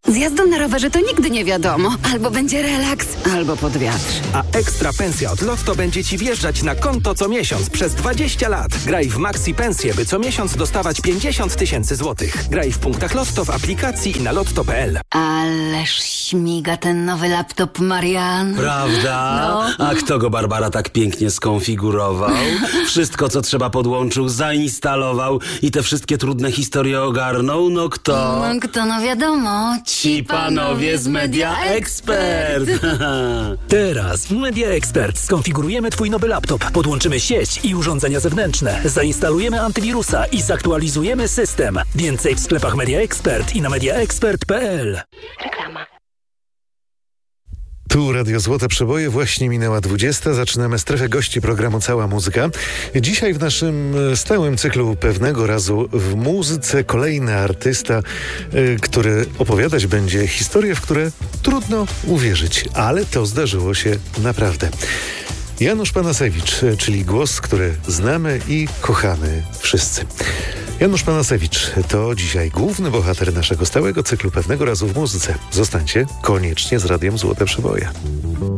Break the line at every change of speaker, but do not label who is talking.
Z jazdą na rowerze to nigdy nie wiadomo. Albo będzie relaks, albo pod wiatr.
A ekstra pensja od Lotto będzie Ci wjeżdżać na konto co miesiąc przez 20 lat. Graj w Maxi Pensję, by co miesiąc dostawać 50 000 złotych. Graj w punktach Lotto w aplikacji i na lotto.pl.
Ależ śmiga ten nowy laptop, Marian.
Prawda?
No.
A kto go, Barbara, tak pięknie skonfigurował? Wszystko, co trzeba, podłączył, zainstalował i te wszystkie trudne historie ogarnął? No kto?
No kto, no wiadomo.
Ci panowie z Media Expert.
Teraz w Media Expert skonfigurujemy Twój nowy laptop, podłączymy sieć i urządzenia zewnętrzne, zainstalujemy antywirusa i zaktualizujemy system. Więcej w sklepach Media Expert i na mediaexpert.pl.
Reklama.
Tu Radio Złote Przeboje, właśnie minęła 20. Zaczynamy strefę gości programu Cała Muzyka. Dzisiaj w naszym stałym cyklu Pewnego razu w muzyce kolejny artysta, który opowiadać będzie historie, w które trudno uwierzyć, ale to zdarzyło się naprawdę. Janusz Panasewicz, czyli głos, który znamy i kochamy wszyscy. Janusz Panasewicz to dzisiaj główny bohater naszego stałego cyklu Pewnego razu w muzyce. Zostańcie koniecznie z Radiem Złote Przeboje.